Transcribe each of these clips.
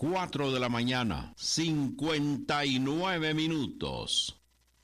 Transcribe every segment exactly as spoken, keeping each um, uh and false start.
cuatro de la mañana, cincuenta y nueve minutos.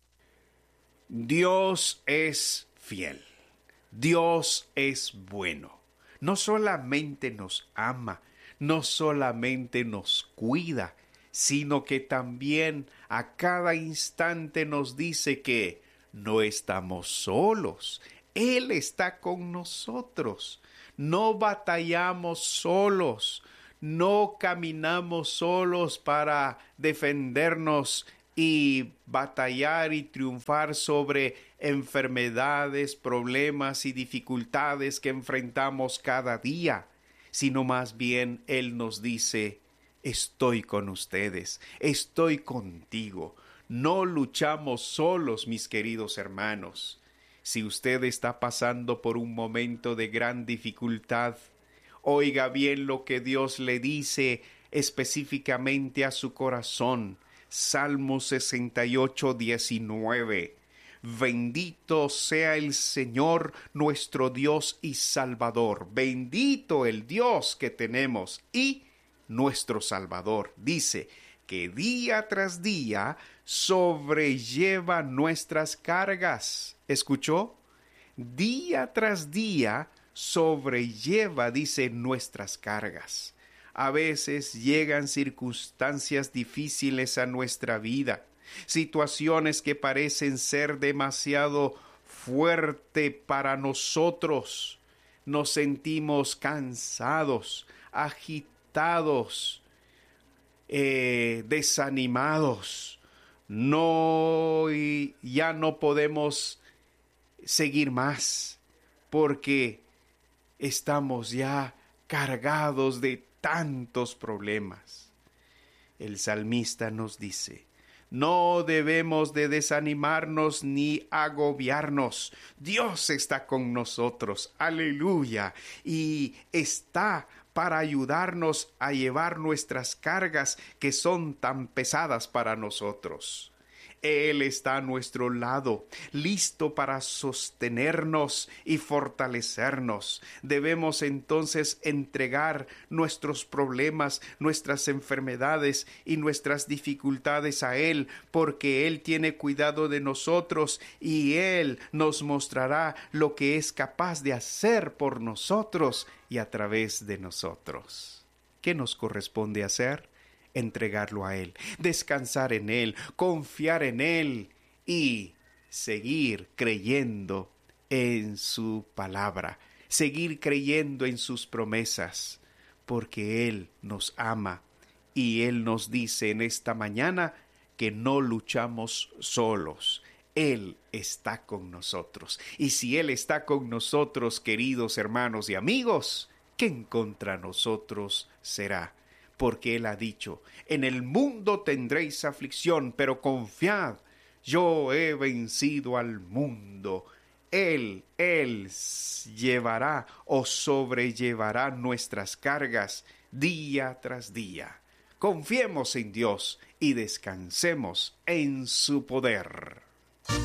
Dios es fiel. Dios es bueno. No solamente nos ama, no solamente nos cuida, sino que también a cada instante nos dice que no estamos solos. Él está con nosotros. No batallamos solos. No caminamos solos para defendernos y batallar y triunfar sobre enfermedades, problemas y dificultades que enfrentamos cada día, sino más bien Él nos dice: estoy con ustedes, estoy contigo. No luchamos solos, mis queridos hermanos. Si usted está pasando por un momento de gran dificultad, oiga bien lo que Dios le dice específicamente a su corazón. Salmo sesenta y ocho, diecinueve. Bendito sea el Señor, nuestro Dios y Salvador. Bendito el Dios que tenemos y nuestro Salvador. Dice que día tras día sobrelleva nuestras cargas. ¿Escuchó? Día tras día sobrelleva, dice, nuestras cargas. A veces llegan circunstancias difíciles a nuestra vida, situaciones que parecen ser demasiado fuerte para nosotros. Nos sentimos cansados, agitados, eh, desanimados. No, y ya no podemos seguir más porque estamos ya cargados de tantos problemas. El salmista nos dice: no debemos de desanimarnos ni agobiarnos. Dios está con nosotros, aleluya, y está para ayudarnos a llevar nuestras cargas que son tan pesadas para nosotros. Él está a nuestro lado, listo para sostenernos y fortalecernos. Debemos entonces entregar nuestros problemas, nuestras enfermedades y nuestras dificultades a Él, porque Él tiene cuidado de nosotros y Él nos mostrará lo que es capaz de hacer por nosotros y a través de nosotros. ¿Qué nos corresponde hacer? Entregarlo a Él, descansar en Él, confiar en Él y seguir creyendo en su palabra, seguir creyendo en sus promesas, porque Él nos ama y Él nos dice en esta mañana que no luchamos solos. Él está con nosotros. Y si Él está con nosotros, queridos hermanos y amigos, ¿quién contra nosotros será? Porque Él ha dicho: en el mundo tendréis aflicción, pero confiad, yo he vencido al mundo. Él, Él llevará o sobrellevará nuestras cargas día tras día. Confiemos en Dios y descansemos en su poder.